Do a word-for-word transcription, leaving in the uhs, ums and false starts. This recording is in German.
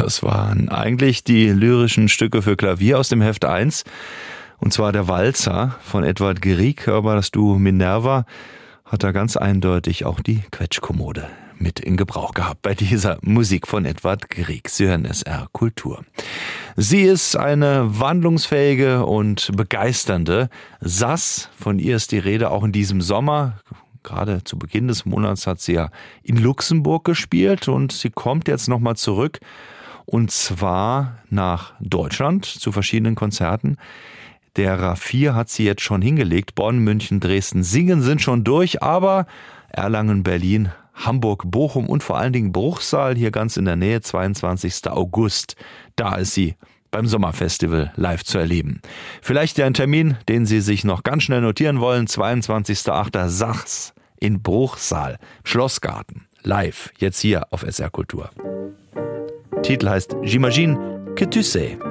Das waren eigentlich die lyrischen Stücke für Klavier aus dem Heft eins. Und zwar der Walzer von Edvard Grieg, aber das Duo Minerva hat da ganz eindeutig auch die Quetschkommode mit in Gebrauch gehabt bei dieser Musik von Edvard Grieg. Sie hören S R Kultur. Sie ist eine wandlungsfähige und begeisternde Sass. Von ihr ist die Rede auch in diesem Sommer. Gerade zu Beginn des Monats hat sie ja in Luxemburg gespielt und sie kommt jetzt nochmal zurück und zwar nach Deutschland zu verschiedenen Konzerten. Der R A vier hat sie jetzt schon hingelegt. Bonn, München, Dresden, Singen sind schon durch, aber Erlangen, Berlin, Hamburg, Bochum und vor allen Dingen Bruchsal hier ganz in der Nähe, zweiundzwanzigster August. Da ist sie beim Sommerfestival live zu erleben. Vielleicht ja ein Termin, den Sie sich noch ganz schnell notieren wollen. zweiundzwanzigster achter Sass in Bruchsal, Schlossgarten, live, jetzt hier auf S R Kultur. Titel heißt J'imagine que tu sais.